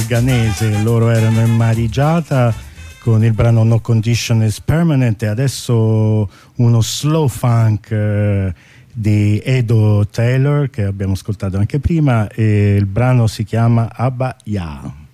ghanese. Loro erano in Marigiata con il brano No Condition is Permanent, e adesso uno slow funk di Edo Taylor che abbiamo ascoltato anche prima, e il brano si chiama Abba Ya.